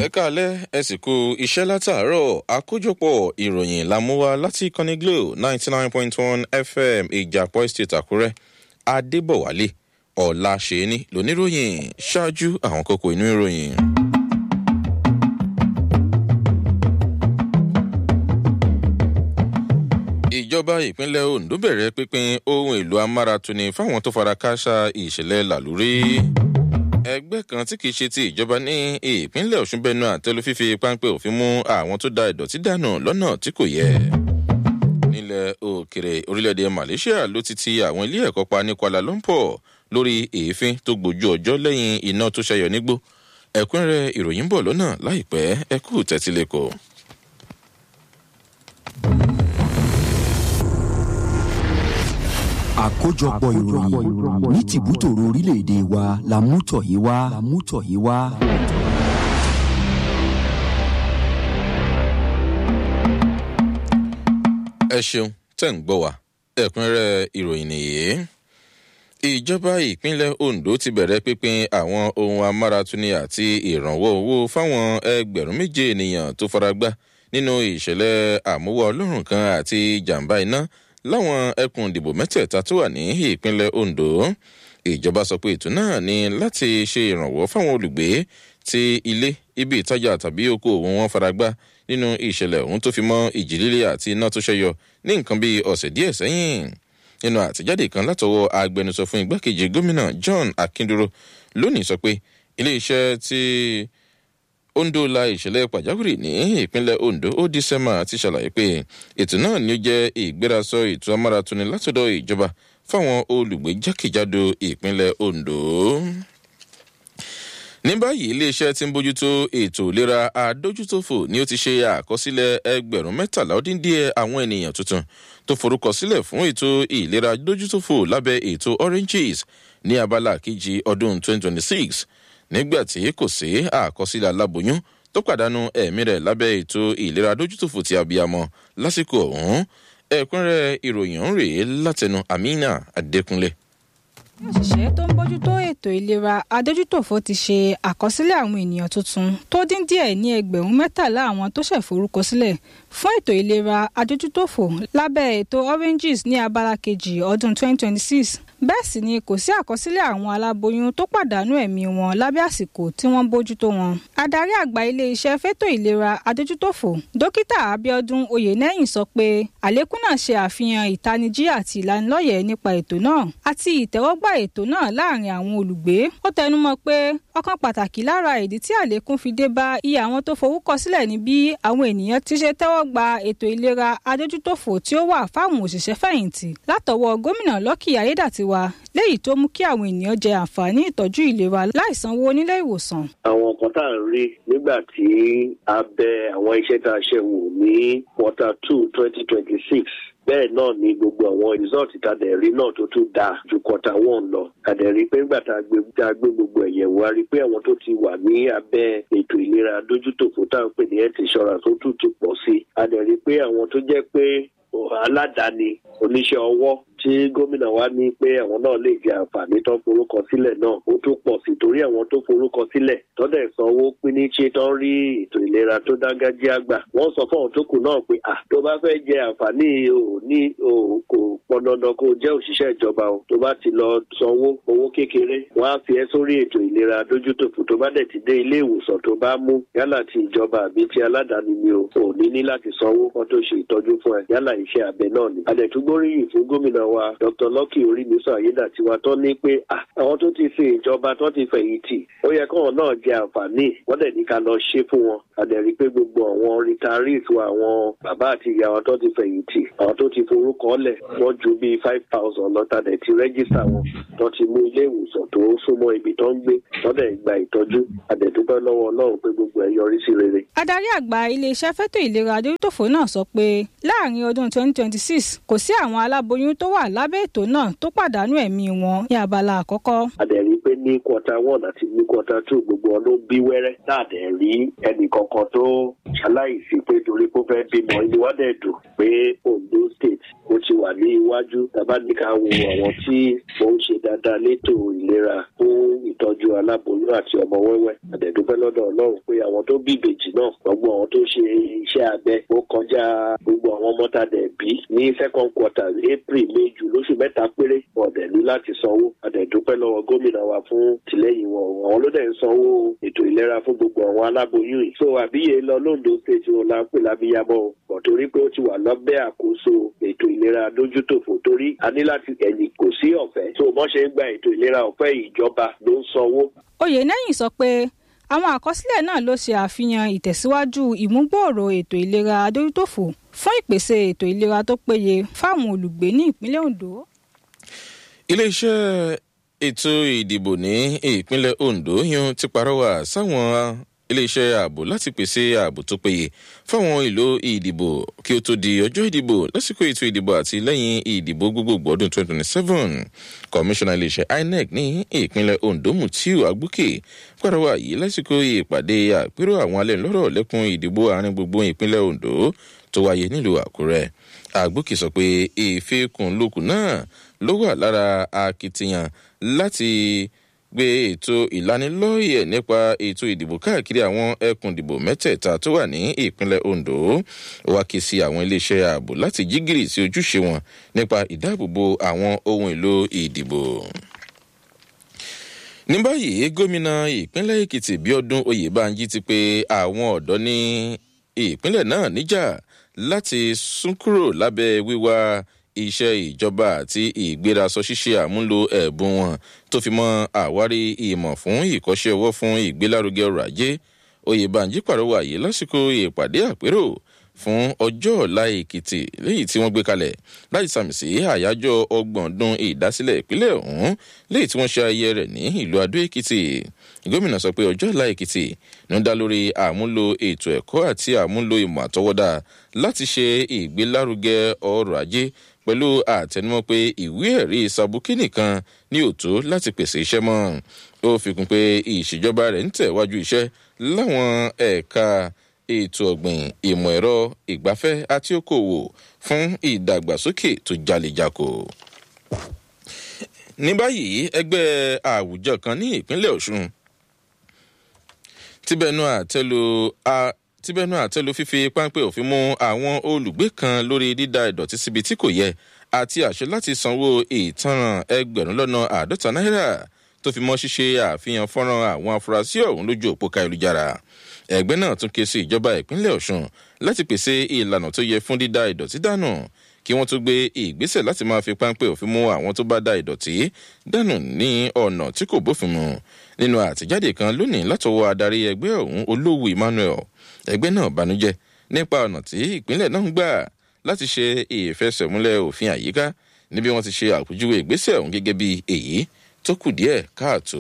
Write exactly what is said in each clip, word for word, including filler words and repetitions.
ẹ káalẹ́ ẹ sì kú iṣẹ́ látàárọ̀ àkójọpọ̀ ìròyìn lámúwá láti ìkànnì Glo ninety nine point one F M Ìjàpọ̀ Estate Àkúrẹ́ Adébọ̀wálé Ọláṣẹ́ni lóníròyìn ṣáájú àwọn kókó inú ìròyìn. ìjọba ìpínlẹ̀ Ondo bẹ̀rẹ̀ pínpín ohun èlò amáratuni fáwọn tó fara kááṣá ìṣẹ̀lẹ̀ làlúrí. ẹgbẹ́ kan tí kìí ṣe ti ìjọba ní ìpínlẹ̀ Ọ̀ṣun bẹnu àtẹ́lu fífi páńpẹ́ òfin mú àwọn tó da ìdọ̀tí dànù lọ́nà tí kò yẹ. nílẹ̀ òkèrè orílẹ̀-èdè Malaysia ló ti ti àwọn ilé ẹ̀kọ́ pa ní Kuala Lumpur lórí èéfín tó gbójú ọjọ́ lẹ́yìn iná tó ṣẹyọ nígbó. ẹ̀kúnrẹ́rẹ́ ìròyìn ń bọ̀ lọ́nà láìpẹ́ ẹ kú tẹ́tílẹ́kọ̀ọ́. àkójọpọ̀ ìròyìn ní tìbútòrò orílẹ̀-èdè wa la mú tọ̀ yìí wá. la mú tọ̀ yìí wá. ẹ ṣeun tẹ́ ń gbọ́ wá ẹ̀kúnrẹ́rẹ́ ìròyìn nìyí. ìjọba ìpínlẹ̀ Ondo ti bẹ̀rẹ̀ pínpín àwọn ohun amáratuni àti ìrànwọ́ owó fáwọn ẹgbẹ̀rún méje ènìyàn tó faragbá nínú ìṣẹ̀lẹ̀ àmúwá ọlọ́run kan àti jàǹbá iná láwọn ẹkùn ìdìbò mẹ́tẹ̀ẹ̀ta tó wà ní ìpínlẹ̀ Ondo. ìjọba sọ pé ètò náà ní láti ṣe ìrànwọ́ fáwọn olùgbé tí ilé ibi ìtajà tàbí okòòwò wọn faragbá nínú ìṣẹ̀lẹ̀ ọ̀hún tó fi mọ́ ìjì líle àti iná tó ṣẹyọ ní nǹkan bíi ọ̀sẹ̀ díẹ̀ sẹ́yìn. nínú àtẹ̀jáde kan látọwọ́ agbẹnusọ fún igbákejì gómìnà John Akinduro lónìí sọ pé iléeṣẹ́ tí Ondo la ìṣẹ̀lẹ̀ pàjáwìrì ní ìpínlẹ̀ Ondo ó di sẹ́mà ti ṣàlàyé pé ètò náà ni ó jẹ́ ìgbérasọ ètò amáratuni látọ̀dọ̀ ìjọba fáwọn olùgbé jákèjádò ìpínlẹ̀ Ondo. ní báyìí iléeṣẹ́ tí ń bójútó ètò ìlera adójútòfò ni ó ti ṣe àkọsílẹ̀ ẹgbẹ̀rún mẹ́tàlá ó dín díẹ̀ àwọn ènìyàn tuntun tó forúkọ sílẹ̀ fún ètò ìlera adójútòfò lábẹ́ ètò Oranges ní abala kejì ọdún twenty twenty-six. nígbàtí kò sí àkọsílẹ̀ aláboyún tó pàdánù ẹ̀mí rẹ̀ lábẹ́ ètò ìlera dójútòfò ti abiyamọ lásìkò ọ̀hún. ẹ̀kúnrẹ́ ìròyìn ń rèé látẹnu Amina Adékúnlé. òṣìṣẹ́ tó ń bójútó ètò ìlera adójútòfò ti ṣe àkọsílẹ̀ àwọn ènìyàn tuntun tó dín díẹ̀ ní ẹgbẹ̀rún mẹ́tàlá àwọn tó ṣẹ̀ forúkọ sílẹ̀ fún ètò ìlera adójútòfò lábẹ́ ètò Oranges ní abala kejì ọdún twenty twenty-six. bẹ́ẹ̀ sì ni kò sí àkọsílẹ̀ àwọn aláboyún tó pàdánù ẹ̀mí wọn lábẹ́ àsìkò tí wọ́n bójútó wọn. adarí àgbà ilé-iṣẹ́ fétò ìlera adójútòfò dókítà Abíọ́dún Oyènẹ́yìn sọ pé àlékún náà ṣe àfihàn ìtanijí àti ìlanilọ́yẹ̀ nípa ètò náà àti ìtẹ́wọ́gbà ètò náà láàrin àwọn olùgbé. ó tẹnumọ́ pé ọ̀kan pàtàkì lára ìdí tí àlékún fi dé bá iye àwọn tó forúkọ sílẹ̀ ní bí àwọn ènìyàn ti ṣe tẹ́wọ́ gba ètò ìlera adójútòfò tí ó wà fáwọn òṣìṣẹ́ fẹ̀yìntì látọwọ́ gómìnà Lucky Ayédàtiwa léyìí tó mú kí àwọn ènìyàn jẹ àǹfààní ìtọ́jú ìlera láìsanwó nílé ìwòsàn. àwọn kan tá à ń rí nígbà tí a bẹ àwọn iṣẹ́ tá a ṣe wò ní quarter two twenty twenty six bẹ́ẹ̀ náà ni gbogbo àwọn rìsọ́ọ̀tì tàdẹ̀rí náà tó tún dáa ju quarter one lọ. tàdẹ̀rí pé nígbà tá a gbé tá a gbé gbogbo ẹ̀yẹ̀wò a rí pé àwọn tó ti wà ní abẹ́ ètò ìlera dójútòfò tá à ń pè ní health insurance tó tún ti pọ̀ sí. a dẹ̀ rí pé àwọn tó jẹ́ pé aládàáni oníṣẹ́ ọwọ́ tí gómìnà wa ní pé àwọn náà lè jẹ àǹfààní tó forúkọ sílẹ̀ náà ó tún pọ̀ sí torí àwọn tó forúkọ sílẹ̀ tọ́dẹ̀ sanwó pín ní ṣe tán rí ètò ìlera tó dáńgájíá gbà. wọ́n sọ fún àwọn tó kù náà pé à tó bá fẹ́ jẹ àǹfààní ò ní ò kò pọn dandan kó jẹ́ òṣìṣẹ́ ìjọba o tó bá ti lọ sanwó owó kékeré wọ́n á fi ẹ́ sórí ètò ìlera dójútòfò tó bá dẹ̀ ti dé ilé ìwòsàn tó bá mú yálà ti ìjọba àbí ti aládàáni ni o ò ní ní láti sanwó kan tó ṣe ìtọ́jú fún ẹ yálà iṣẹ́ abẹ náà ni. adẹ̀túgbóríyìn fún gómìnà wa Dr Lucky Ayédàtiwa tó ní pé àwọn tó ti fi ìjọba tó ti fẹ̀yìntì ó yẹ káwọn náà jẹ àǹfààní wọ́n dẹ̀ ní ká lọ ṣe fún wọn. adẹ̀rí pé gbogbo àwọn retirees wa àwọn bàbá àti ìyá wọn tó ti fẹ̀yìntì àwọn tó ti forúkọ lẹ̀ wọ́n ju bíi five thousand lọ́tà dẹ̀ ti rẹ́gísítà wọn tó ti mú ilé ìwòsàn tó súnmọ́ ibi tó ń gbé wọ́n dẹ̀ gba ìtọ́jú. adẹ̀dúpẹ́ lọ́wọ́ Ọlọ́run pé gbogbo ẹ̀ yọrí sí rere. adarí àgbà iléeṣẹ́ fétò ìlera adójútòfò náà sọ pé láàrin ọdún twenty twenty six kò sí àwọn aláboyún tó wà lábẹ́ ètò náà tó pàdánù ẹ̀mí wọn ní abala àkọ́kọ́. adẹ̀rí pé ní quarter one àti ní quarter two gbogbo wọn ló bí wẹ́rẹ́ láàdẹ̀ rí ẹnì kankan tó ṣaláìsí pé torí kó fẹ́ bímọ inú wa dẹ̀ dùn pé Ondo State ó ti wà ní iwájú. Tàbá ní ká wo àwọn tí ó ń ṣe dáadáa létò ìlera fún ìtọ́jú aláboyún àti ọmọ wẹ́wẹ́. Àdẹ̀dúpẹ́ lọ́dọ̀ Ọlọ́run pé àwọn tó bí ìbejì náà, gbogbo àwọn tó ṣe iṣẹ́ abẹ, ó kọjá gbogbo àwọn ọmọ tá a dẹ̀ bí ní second quarter April May June lóṣù mẹ́ta péré ọ̀dẹ̀lú láti sanwó. Àdẹ̀dúpẹ́ lọ́wọ́ gómìnà wa fún tìlẹ́yìn wọn. Àwọn ló dẹ̀ ń sanwó ètò ìlera fún gbogbo àwọn aláboyún yìí. So àbíyè lọ lóńdó stage wọn la ń pè lábíyámọ́ o. Bọ̀ torí pé ó ti wà lábẹ́ àkóso ètò ìlera dójútòfò torí a ní láti ẹ̀yìn kò sí ọ̀fẹ́. So bọ́n ṣe ń gba ètò ìlera ọ̀fẹ́ ìjọba ló ń sanwó. Oyènẹ́yìn sọ pé àwọn àkọsílẹ̀ náà ló ṣe àfihàn ìtẹ̀síwájú ìmúgbòòrò ètò ìlera adójútòfò fún ìpèsè ètò ìlera tó péye fáwọn olùgbé ní ìpínlẹ̀ Ondo. Iléeṣẹ́ ètò ìdìbò ní ìpínlẹ̀ Ondo yan ti parọ́wà sáwọn iléeṣẹ́ ààbò láti pèsè ààbò tó péye fáwọn ìlò ìdìbò kí ó tó di ọjọ́ ìdìbò lásìkò ètò ìdìbò àti lẹ́yìn ìdìbò gbogbogbò ọdún twenty twenty-seven. Kọmíṣánná iléeṣẹ́ I N E C ní ìpínlẹ̀ Ondo Mutiu Agbókè parọ́wà yìí lásìkò ìpàdé àpérò àwọn alẹ́nulọ́rọ̀ lẹ́kùn ìdìbò àárín gbùngbùn ìpínlẹ̀ Ondo tó wáyé nílùú Àkúrẹ́. Agbókè sọ pé ìfikùnlukùn náà ló wà lára akitiyan láti gbé ètò ìlanilọ́yẹ̀ nípa ètò ìdìbò káàkiri àwọn ẹkùn ìdìbò mẹ́tẹ̀ẹ̀ta tó wà ní ìpínlẹ̀ Ondo. Ó wá ké sí àwọn iléeṣẹ́ ààbò láti jí gìrì sí ojúṣe wọn nípa ìdáàbòbò àwọn ohun èlò ìdìbò. Ní báyìí gómìnà ìpínlẹ̀ Èkìtì Bíọ́dún Oyèbánjí ti pè àwọn ọ̀dọ́ ní ìpínlẹ̀ náà níjà láti sún kúrò lábẹ́ wíwá iṣẹ́ ìjọba àti ìgbérasọ ṣíṣe àmúlò ẹ̀bùn wọn tó fi mọ́ àwárí ìmọ̀ fún ìkọ́ṣẹ́ ọwọ́ fún ìgbélárugẹ ọrọ̀ ajé. Oyèbánjí pàrọwà yìí lásìkò ìpàdé àpérò fún ọjọ́ ọ̀la Èkìtì léyìí tí wọ́n gbé kalẹ̀ láti sàmì sí àyájọ́ ọgbọ̀n ọdún ìdásílẹ̀ ìpínlẹ̀ ọ̀hún léyìí tí wọ́n ṣe ayẹyẹ rẹ̀ ní ìlú Adó Èkìtì. Gómìnà sọ pé ọjọ́ ọ̀la Èkìtì ní ó dá lórí àmúlò ètò ẹ̀kọ́ àti àmúlò ìmọ̀ àtọwọ́dá láti ṣe ìgbélárugẹ ọrọ̀ ajé pẹ̀lú àtẹnumọ́ pé ìwé ẹ̀rí sàbùkì nìkan ní òtó láti pèsè iṣẹ́ mọ́. Ó fi kún pé ìṣèjọba rẹ̀ ń tẹ̀wájú iṣẹ́ láwọn ẹ̀ka ètò ọ̀gbìn, ìmọ̀ ẹ̀rọ, ìgbafẹ́ àti okòwò fún ìdàgbàsókè tó jalejako. Ní báyìí ẹgbẹ́ àwùjọ kan ní ìpínlẹ̀ Ọ̀ṣun ti bẹnu àtẹ́lu a tíbẹ̀nú àtẹ́lu fífi páńpẹ́ òfin mú àwọn olùgbé kan lórí dídá ìdọ̀tí síbi tí kò yẹ àti àṣẹ láti sanwó ìtanràn ẹgbẹ̀rún lọ́nà àádọ́ta náírà tó fi mọ́ ṣíṣe àfihàn fọ́nrán àwọn afurasí ọ̀hún lójú òpó káyélujára. Ẹgbẹ́ náà tún ké sí ìjọba ìpínlẹ̀ Ọ̀ṣun láti pèsè ìlànà tó yẹ fún dídá ìdọ̀tí dànù kí wọ́n tó gbé ìgbésẹ̀ láti máa fi páńpẹ́ òfin mú àwọn tó bá dá ìdọ̀tí dànù ní ọ̀nà tí kò bófin mu. Nínú àtẹ̀jáde kan lónìí látọwọ́ adarí ẹgbẹ́ ọ̀hún Olówù Emmanuel, ẹgbẹ́ náà banújẹ́ nípa ọ̀nà tí ìpínlẹ̀ náà ń gbà láti ṣe ìfẹsẹ̀múlẹ̀ òfin àyíká níbi wọ́n ti ṣe àpèjúwe ìgbésẹ̀ ọ̀hún gẹ́gẹ́ bí èyí tó kù díẹ̀ káàtó.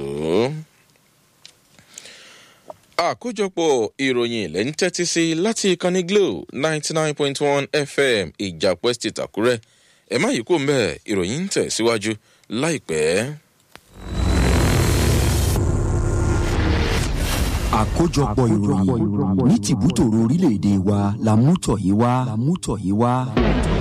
Àkójọpọ̀ ìròyìn ilẹ̀ ń tẹ́tí sí láti ìkànnì Glo ninety nine point one F M Ìjàpọ̀ Estate Àkúrẹ́. Ẹ má yí kó ń bẹ̀, ìròyìn ń tẹ̀ síwájú láìpẹ́. Àkójọpọ̀ ìròyìn ní tìbútòrò orílẹ̀-èdè wa la mú tọ̀ yìí wá.